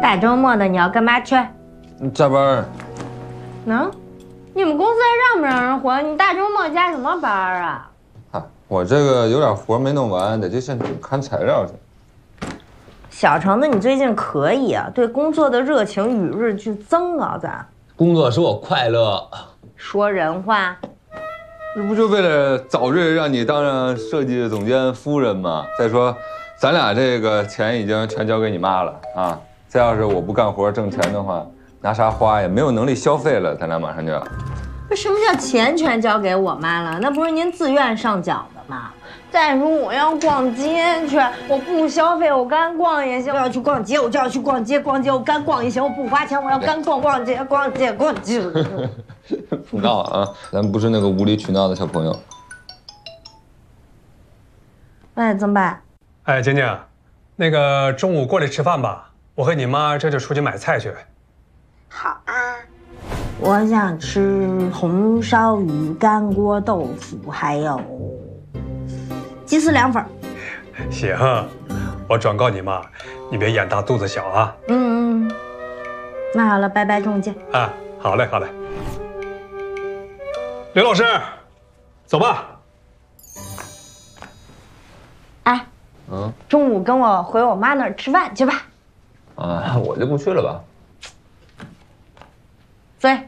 大周末的你要干嘛去？ 加班。 能？你们公司还让不让人活？你大周末加什么班啊？ 我这个有点活没弄完，得去现场看材料去。 小橙子，你最近可以啊，对工作的热情与日俱增啊，咱。 工作使我快乐。 说人话。 这不就为了早日让你当上设计总监夫人吗？再说，咱俩这个钱已经全交给你妈了啊！再要是我不干活挣钱的话，拿啥花呀？没有能力消费了，咱俩马上就要。 什么叫钱全交给我妈了？那不是您自愿上缴的吗？再说我要逛街去，我不消费，我干逛也行。我要去逛街，我就要去逛街，逛街我干逛也行，我不花钱，我要干逛街。 不闹啊！咱不是那个无理取闹的小朋友。 哎，怎么办？ 哎，晶晶，那个中午过来吃饭吧，我和你妈这就出去买菜去。 好啊。我想吃红烧鱼、干锅豆腐，还有鸡丝凉粉。 行，我转告你妈，你别眼大肚子小啊。 那好了，拜拜，中午见。 啊，好嘞，好嘞。刘老师，走吧。 哎，中午跟我回我妈那儿吃饭去吧。 啊，我就不去了吧。 所以，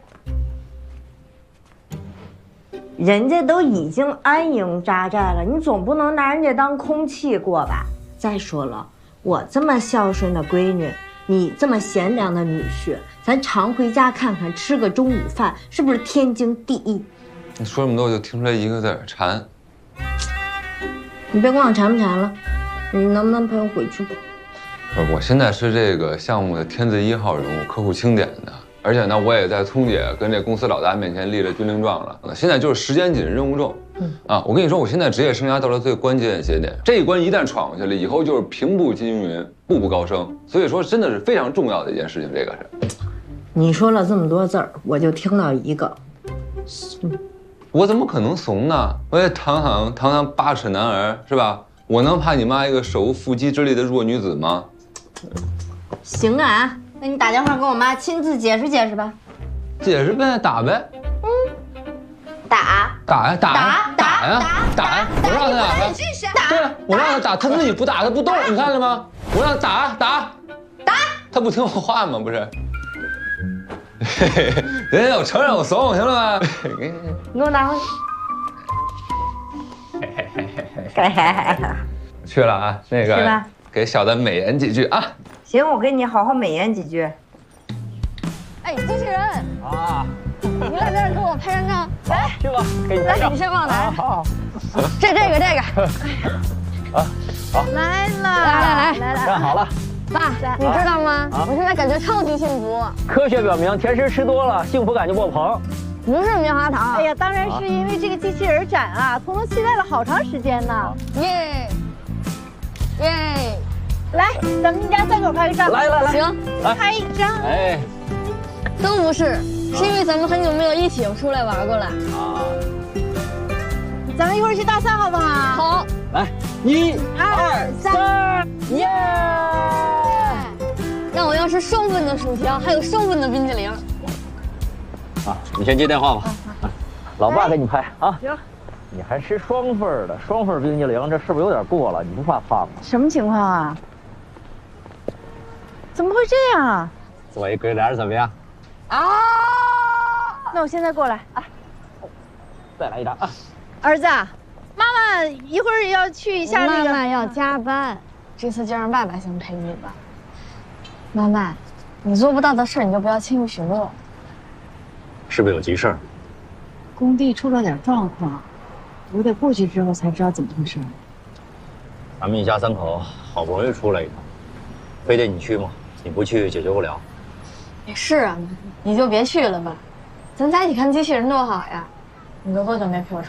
人家都已经安营扎寨了，你总不能拿人家当空气过吧？再说了，我这么孝顺的闺女，你这么贤良的女婿，咱常回家看看，吃个中午饭，是不是天经地义？ 你说这么多，我就听出来一个字儿：馋。 你别管我馋不馋了，你能不能陪我回去吧？ 不是，我现在是这个项目的天字1号人物，客户钦点的。而且呢，我也在聪姐跟这公司老大面前立了军令状了。现在就是时间紧，任务重。我跟你说，我现在职业生涯到了最关键的节点，这一关一旦闯过去了，以后就是平步青云，步步高升。所以说，真的是非常重要的一件事情。这个是。 你说了这么多字儿，我就听到一个。 我怎么可能怂呢？我也堂堂8尺男儿是吧？我能怕你妈一个手无缚鸡之力的弱女子吗？ 行啊。那你打电话跟我妈亲自解释解释吧。 解释呗，打呗。 打呀！我让他打呗。对啊，我让他打，他自己不打，他不动，你看了吗？我让他打，他不听我话吗？不是。人家我承认我怂，行了吧？ 你给我拿回去。 去了啊，那个是吧？ 给小的美言几句啊。 行，我给你好好美言几句。 哎，机器人啊， 你来这儿给我拍张照。来， 去吧，给你拍照。 来，你先帮我拿。 好。 这个。 啊，好。 来， 站好了。 爸，你知道吗？我现在感觉超级幸福。 科学表明，甜食吃多了，幸福感就爆棚。 不是棉花糖。 哎呀，当然是因为这个机器人展啊，彤彤期待了好长时间呢。 耶！ 来，咱们一家3口拍个照。 来， 行， 拍一张。 哎， 都不是，是因为咱们很久没有一起出来玩过了。 啊， 咱们一会儿去大三好不好？ 好， 来，1、2、3，耶！ 那我要吃双份的薯条，还有双份的冰淇淋。 啊，你先接电话吧。老爸给你拍啊。 行。 你还吃双份的，双份冰淇淋，这是不是有点过了？你不怕胖吗？ 什么情况啊？怎么会这样啊？ 做一鬼脸怎么样？ 啊！那我现在过来啊。 再来一张啊。 儿子，妈妈一会儿要去一下那个。 妈妈要加班，这次就让爸爸先陪你吧。妈妈，你做不到的事你就不要轻易许诺。 是不是有急事儿？ 工地出了点状况，我得过去之后才知道怎么回事。 咱们一家3口好不容易出来一趟，非得你去吗？你不去解决不了。 也是啊，你就别去了吧，咱在一起看机器人多好呀。你都多久没陪我